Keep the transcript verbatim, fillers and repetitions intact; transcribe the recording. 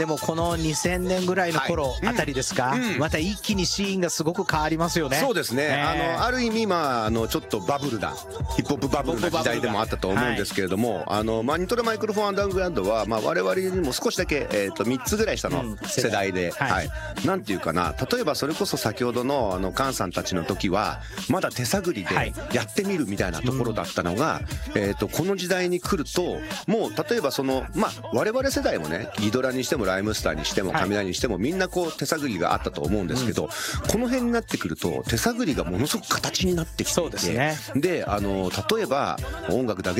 でもこのにせんねんぐらいの頃あたりですか、はいうん、また一気にシーンがすごく変わりますよね。 そうですね、えー、あのある意味、まあ、あのちょっとバブルだヒップホップバブルな時代でもあったと思うんですけれども、はい、あのマニトラマイクロフォンアンダーグラウンドは、まあ、我々にも少しだけ、えー、とみっつぐらい下の世代で、うんはいはい、なんていうかな、例えばそれこそ先ほどのあのカンさんたちの時はまだ手探りでやってみるみたいなところだったのが、はいえー、とこの時代に来るともう例えばその、まあ、我々世代もねギドラにしてもライムスターにしても雷にしてもみんなこう手探りがあったと思うんですけど、うん、この辺になってくると手探りがものすごく形になってきていて、そうですね、であの例えば音楽だけ